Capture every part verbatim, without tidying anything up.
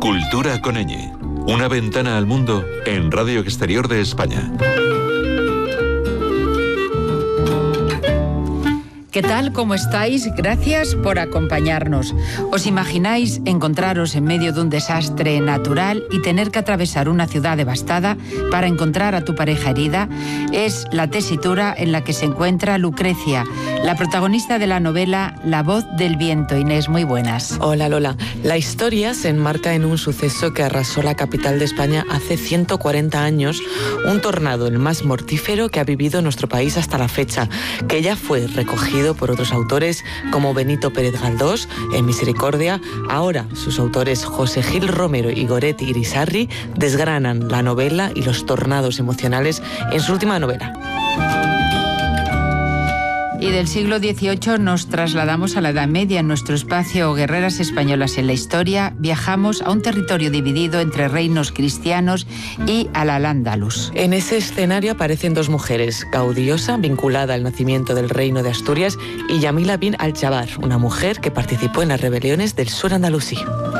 Cultura con ñ. Una ventana al mundo en Radio Exterior de España. ¿Qué tal? ¿Cómo estáis? Gracias por acompañarnos. ¿Os imagináis encontraros en medio de un desastre natural y tener que atravesar una ciudad devastada para encontrar a tu pareja herida? Es la tesitura en la que se encuentra Lucrecia, la protagonista de la novela La voz del viento. Inés, muy buenas. Hola Lola. La historia se enmarca en un suceso que arrasó la capital de España hace ciento cuarenta años, un tornado el más mortífero que ha vivido nuestro país hasta la fecha, que ya fue recogido por otros autores como Benito Pérez Galdós en Misericordia. Ahora sus autores José Gil Romero y Goretti Irisarri desgranan la novela y los tornados emocionales en su última novela. Y del siglo dieciocho nos trasladamos a la Edad Media. En nuestro espacio Guerreras Españolas en la Historia viajamos a un territorio dividido entre reinos cristianos y al Al-Ándalus. En ese escenario aparecen dos mujeres, Gaudiosa, vinculada al nacimiento del reino de Asturias, y Yamila bin al-Jabbar, una mujer que participó en las rebeliones del sur andalusí.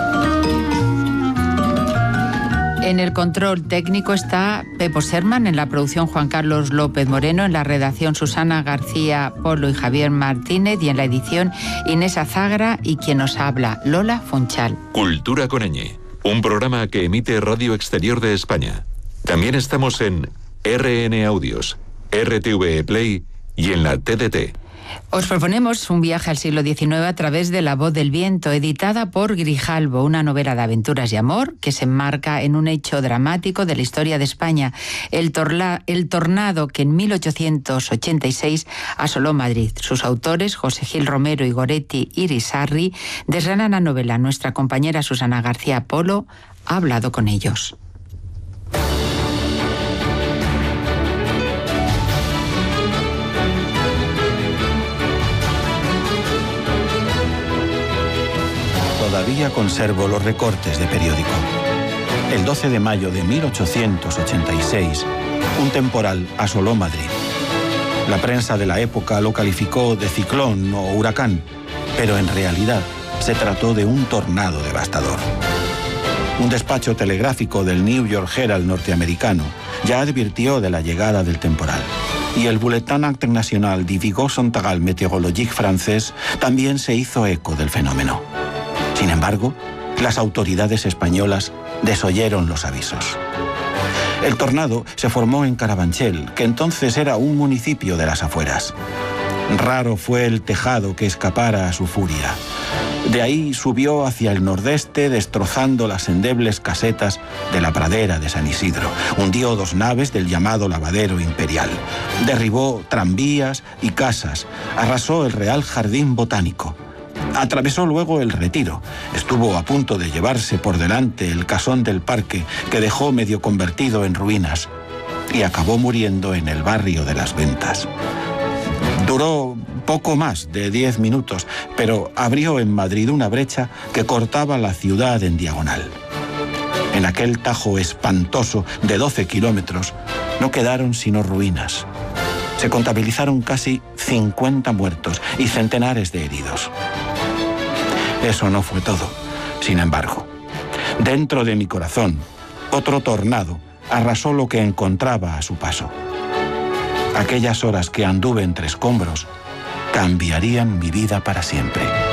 En el control técnico está Pepo Serman, en la producción Juan Carlos López Moreno, en la redacción Susana García Polo y Javier Martínez, y en la edición Inés Azagra y quien nos habla, Lola Fonchal. Cultura con ñ, un programa que emite Radio Exterior de España. También estamos en R N Audios, R T V E Play y en la T D T. Os proponemos un viaje al siglo diecinueve a través de La voz del viento, editada por Grijalbo, una novela de aventuras y amor que se enmarca en un hecho dramático de la historia de España, el, torla, el tornado que en mil ochocientos ochenta y seis asoló Madrid. Sus autores, José Gil Romero y Goretti Irisarri, desgranan la novela. Nuestra compañera Susana García Polo ha hablado con ellos. Todavía conservo los recortes de periódico. El doce de mayo de mil ochocientos ochenta y seis, un temporal asoló Madrid. La prensa de la época lo calificó de ciclón o huracán, pero en realidad se trató de un tornado devastador. Un despacho telegráfico del New York Herald norteamericano ya advirtió de la llegada del temporal. Y el Bulletin International du Vigo Sontagal Météorologique francés también se hizo eco del fenómeno. Sin embargo, las autoridades españolas desoyeron los avisos. El tornado se formó en Carabanchel, que entonces era un municipio de las afueras. Raro fue el tejado que escapara a su furia. De ahí subió hacia el nordeste, destrozando las endebles casetas de la pradera de San Isidro. Hundió dos naves del llamado lavadero imperial. Derribó tranvías y casas. Arrasó el Real Jardín Botánico. Atravesó luego el Retiro. Estuvo a punto de llevarse por delante el casón del parque, que dejó medio convertido en ruinas, y acabó muriendo en el barrio de Las Ventas. Duró poco más de diez minutos, pero abrió en Madrid una brecha que cortaba la ciudad en diagonal. En aquel tajo espantoso de doce kilómetros no quedaron sino ruinas. Se contabilizaron casi cincuenta muertos y centenares de heridos. Eso no fue todo. Sin embargo, dentro de mi corazón, otro tornado arrasó lo que encontraba a su paso. Aquellas horas que anduve entre escombros cambiarían mi vida para siempre.